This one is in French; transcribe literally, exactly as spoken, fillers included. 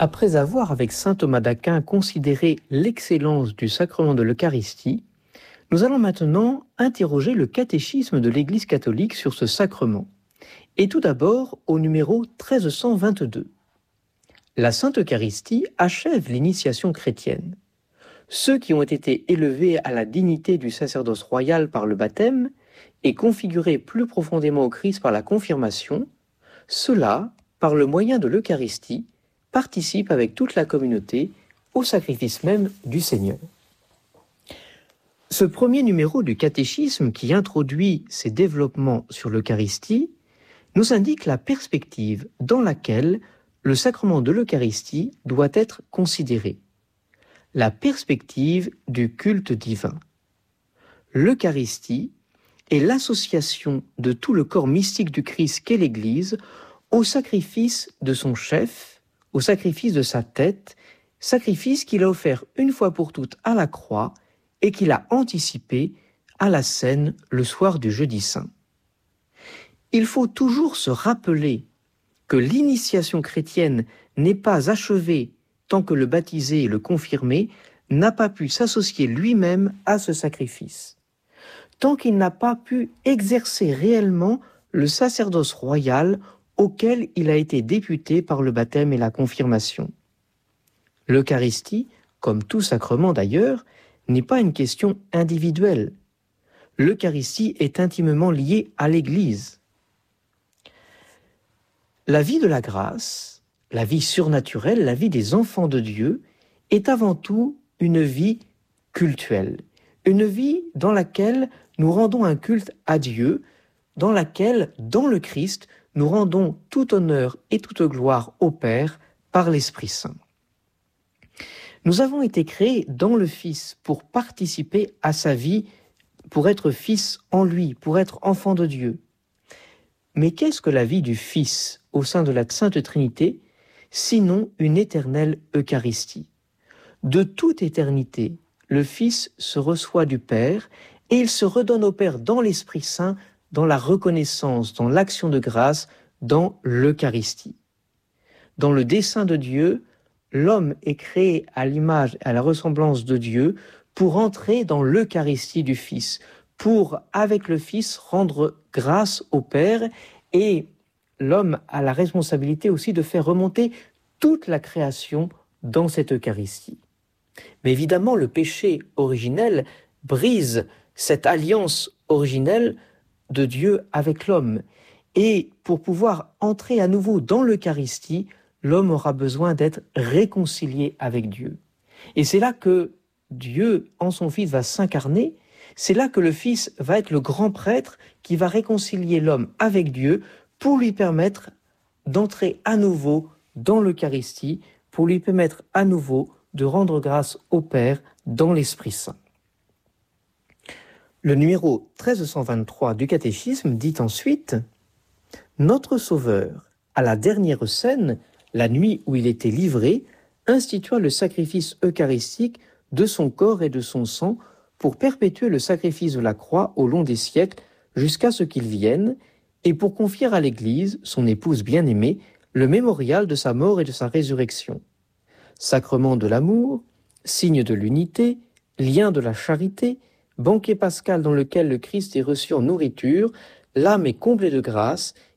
Après avoir, avec saint Thomas d'Aquin, considéré l'excellence du sacrement de l'Eucharistie, nous allons maintenant interroger le catéchisme de l'Église catholique sur ce sacrement. Et tout d'abord au numéro mille trois cent vingt-deux. La Sainte Eucharistie achève l'initiation chrétienne. Ceux qui ont été élevés à la dignité du sacerdoce royal par le baptême et configurés plus profondément au Christ par la confirmation, ceux-là, par le moyen de l'Eucharistie, participent avec toute la communauté au sacrifice même du Seigneur. Ce premier numéro du catéchisme qui introduit ces développements sur l'Eucharistie nous indique la perspective dans laquelle le sacrement de l'Eucharistie doit être considéré. La perspective du culte divin. L'Eucharistie est l'association de tout le corps mystique du Christ qu'est l'Église au sacrifice de son chef, au sacrifice de sa tête, sacrifice qu'il a offert une fois pour toutes à la croix et qu'il a anticipé à la scène le soir du jeudi saint. Il faut toujours se rappeler que l'initiation chrétienne n'est pas achevée tant que le baptisé et le confirmé n'a pas pu s'associer lui-même à ce sacrifice, tant qu'il n'a pas pu exercer réellement le sacerdoce royal auquel il a été député par le baptême et la confirmation. L'Eucharistie, comme tout sacrement d'ailleurs, n'est pas une question individuelle. L'Eucharistie est intimement liée à l'Église. La vie de la grâce, la vie surnaturelle, la vie des enfants de Dieu, est avant tout une vie cultuelle, une vie dans laquelle nous rendons un culte à Dieu, dans laquelle, dans le Christ, nous rendons tout honneur et toute gloire au Père par l'Esprit Saint. Nous avons été créés dans le Fils pour participer à sa vie, pour être fils en lui, pour être enfant de Dieu. Mais qu'est-ce que la vie du Fils au sein de la Sainte Trinité, sinon une éternelle Eucharistie? De toute éternité, le Fils se reçoit du Père et il se redonne au Père dans l'Esprit Saint, dans la reconnaissance, dans l'action de grâce, dans l'Eucharistie. Dans le dessein de Dieu, l'homme est créé à l'image et à la ressemblance de Dieu pour entrer dans l'Eucharistie du Fils, pour, avec le Fils, rendre grâce au Père, et l'homme a la responsabilité aussi de faire remonter toute la création dans cette Eucharistie. Mais évidemment, le péché originel brise cette alliance originelle de Dieu avec l'homme. Et pour pouvoir entrer à nouveau dans l'Eucharistie, l'homme aura besoin d'être réconcilié avec Dieu. Et c'est là que Dieu, en son Fils, va s'incarner. C'est là que le Fils va être le grand prêtre qui va réconcilier l'homme avec Dieu pour lui permettre d'entrer à nouveau dans l'Eucharistie, pour lui permettre à nouveau de rendre grâce au Père dans l'Esprit Saint. Le numéro mille trois cent vingt-trois du catéchisme dit ensuite « Notre Sauveur, à la dernière scène, la nuit où il était livré, institua le sacrifice eucharistique de son corps et de son sang pour perpétuer le sacrifice de la croix au long des siècles jusqu'à ce qu'il vienne et pour confier à l'Église, son épouse bien-aimée, le mémorial de sa mort et de sa résurrection. Sacrement de l'amour, signe de l'unité, lien de la charité, banquet pascal dans lequel le Christ est reçu en nourriture, l'âme est comblée de grâce